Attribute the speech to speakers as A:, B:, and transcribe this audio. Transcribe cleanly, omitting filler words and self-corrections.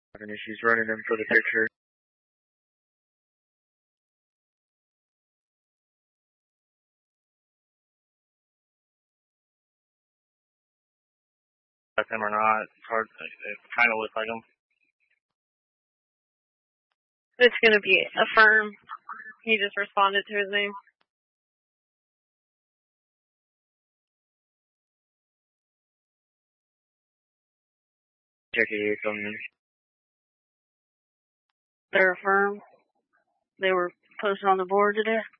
A: And she's running him for the picture. That's him or not? It's hard. It kind of looks like him.
B: It's going to be affirm. He just responded to his name.
A: Check it coming.
B: They're affirm. They were posted on the board today.